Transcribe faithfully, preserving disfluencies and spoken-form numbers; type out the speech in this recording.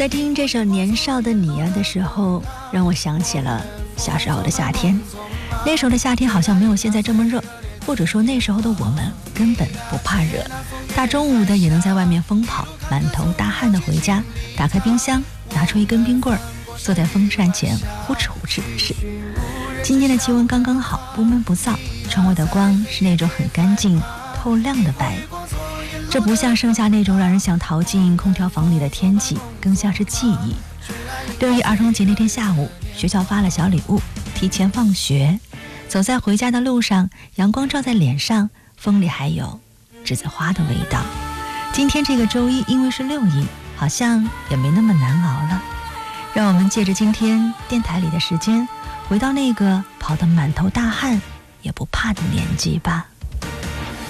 在听这首《年少的你》啊的时候，让我想起了小时候的夏天。那时候的夏天好像没有现在这么热，或者说那时候的我们根本不怕热，大中午的也能在外面疯跑，满头大汗的回家，打开冰箱，拿出一根冰棍儿，坐在风扇前呼哧呼哧地吃。今天的气温刚刚好，不闷不燥，窗外的光是那种很干净透亮的白，这不像盛夏那种让人想逃进空调房里的天气，更像是记忆。六一儿童节那天下午，学校发了小礼物，提前放学，走在回家的路上，阳光照在脸上，风里还有栀子花的味道。今天这个周一因为是六一，好像也没那么难熬了。让我们借着今天电台里的时间，回到那个跑得满头大汗也不怕的年纪吧。